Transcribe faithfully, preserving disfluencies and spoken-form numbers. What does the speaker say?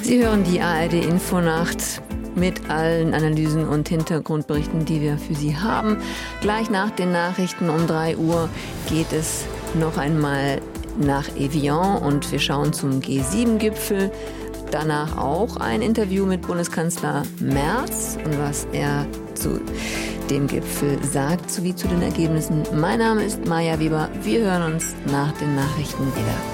Sie hören die A R D Infonacht mit allen Analysen und Hintergrundberichten, die wir für Sie haben. Gleich nach den Nachrichten um drei Uhr geht es noch einmal nach Evian und wir schauen zum G sieben Gipfel. Danach auch ein Interview mit Bundeskanzler Merz und was er zu dem Gipfel sagt, sowie zu den Ergebnissen. Mein Name ist Maja Weber. Wir hören uns nach den Nachrichten wieder.